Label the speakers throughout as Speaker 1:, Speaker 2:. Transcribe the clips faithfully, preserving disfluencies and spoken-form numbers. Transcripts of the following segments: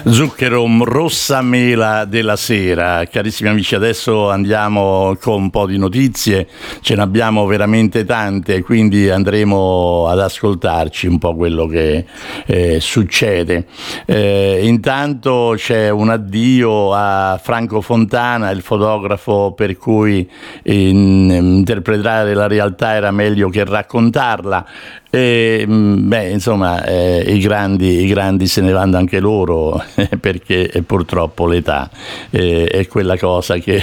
Speaker 1: Zucchero rossa mela della sera. Carissimi amici, adesso andiamo con un po' di notizie, ce ne abbiamo veramente tante, quindi andremo ad ascoltarci un po' quello che eh, succede. Eh, intanto c'è un addio a Franco Fontana, il fotografo per cui in, interpretare la realtà era meglio che raccontarla. E, beh, insomma, eh, i grandi, i grandi se ne vanno anche loro, perché eh, purtroppo l'età eh, è quella cosa che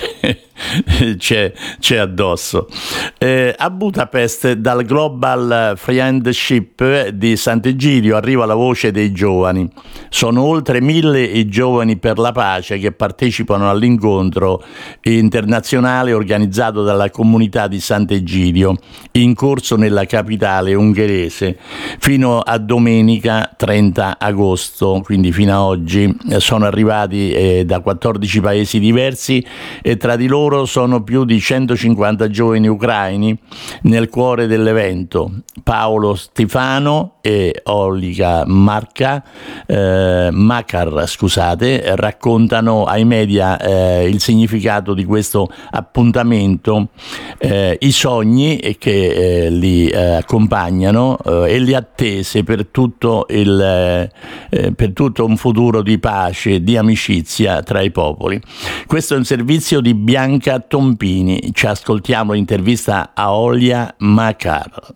Speaker 1: c'è, c'è addosso. Eh, a Budapest, dal Global Friendship di Sant'Egidio, arriva la voce dei giovani. Sono oltre mille i giovani per la pace che partecipano all'incontro internazionale organizzato dalla comunità di Sant'Egidio, in corso nella capitale ungherese fino a domenica trenta agosto, quindi fino a oggi. Sono arrivati eh, da quattordici paesi diversi e tra di loro sono più di centocinquanta giovani ucraini nel cuore dell'evento. Paolo Stefano e Olga Marca, eh, Makar, scusate, raccontano ai media eh, il significato di questo appuntamento, eh, i sogni che eh, li eh, accompagnano eh, e le attese per tutto, il, eh, per tutto un futuro di pace, di amicizia tra i popoli. Questo è un servizio di Bianca Tompini. Ci ascoltiamo l'intervista a Olga Makar.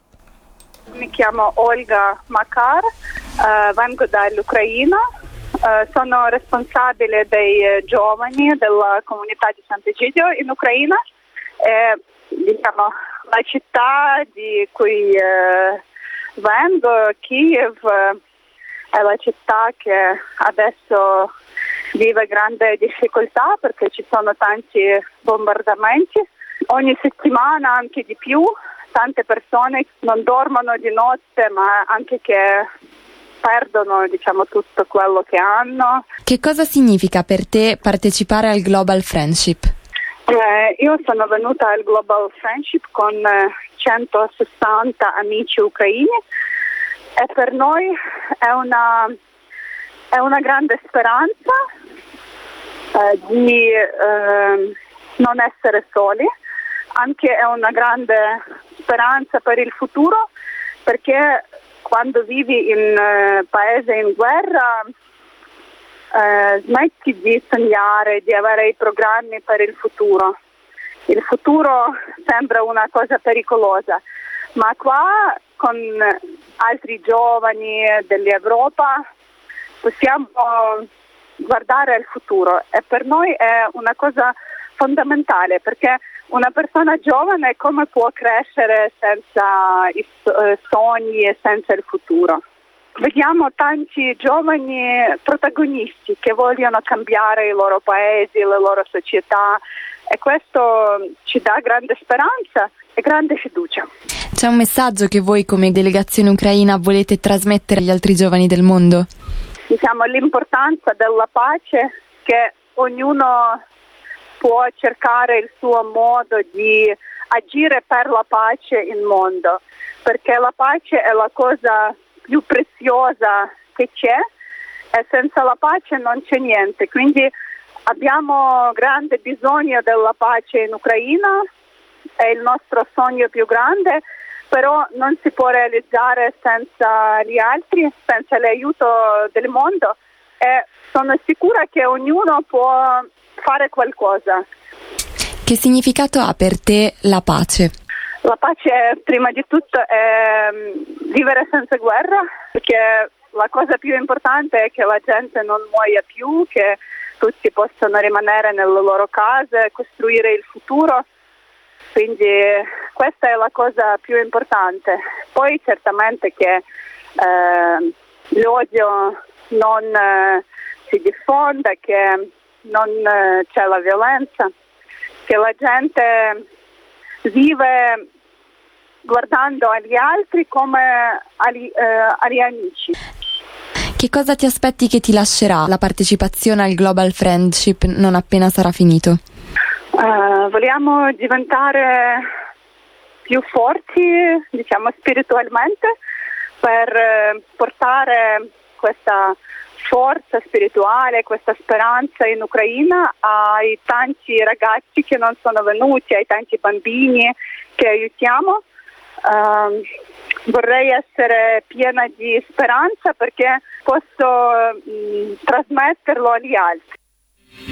Speaker 2: Mi chiamo Olga Makar, uh, vengo dall'Ucraina, uh, sono responsabile dei uh, giovani della comunità di Sant'Egidio in Ucraina. E, diciamo, la città di cui uh, vengo, Kiev, uh, è la città che adesso vive grande difficoltà perché ci sono tanti bombardamenti, ogni settimana anche di più. Tante persone non dormono di notte, ma anche che perdono, diciamo, tutto quello che hanno.
Speaker 3: Che cosa significa per te partecipare al Global Friendship?
Speaker 2: Eh, io sono venuta al Global Friendship con eh, centosessanta amici ucraini e per noi è una, è una grande speranza eh, di eh, non essere soli. Anche è una grande speranza per il futuro, perché quando vivi in uh, paese in guerra uh, smetti di sognare, di avere i programmi per il futuro. Il futuro sembra una cosa pericolosa, ma qua con altri giovani dell'Europa possiamo guardare al futuro e per noi è una cosa fondamentale, perché una persona giovane come può crescere senza i sogni e senza il futuro? Vediamo tanti giovani protagonisti che vogliono cambiare i loro paesi, le loro società e questo ci dà grande speranza e grande fiducia.
Speaker 3: C'è un messaggio che voi come delegazione ucraina volete trasmettere agli altri giovani del mondo?
Speaker 2: Diciamo l'importanza della pace, che ognuno può cercare il suo modo di agire per la pace in mondo, perché la pace è la cosa più preziosa che c'è e senza la pace non c'è niente. Quindi abbiamo grande bisogno della pace in Ucraina, è il nostro sogno più grande, però non si può realizzare senza gli altri, senza l'aiuto del mondo e sono sicura che ognuno può fare qualcosa.
Speaker 3: Che significato ha per te la pace?
Speaker 2: La pace prima di tutto è vivere senza guerra, perché la cosa più importante è che la gente non muoia più, che tutti possano rimanere nelle loro case e costruire il futuro. Quindi questa è la cosa più importante. Poi certamente che eh, l'odio non eh, si diffonda, che non eh, c'è la violenza, che la gente vive guardando agli altri come agli, eh, agli amici.
Speaker 3: Che cosa ti aspetti che ti lascerà la partecipazione al Global Friendship non appena sarà finito?
Speaker 2: Uh, vogliamo diventare più forti, diciamo spiritualmente, per uh, portare questa forza spirituale, questa speranza in Ucraina ai tanti ragazzi che non sono venuti, ai tanti bambini che aiutiamo. Uh, vorrei essere piena di speranza perché posso mh, trasmetterlo agli altri.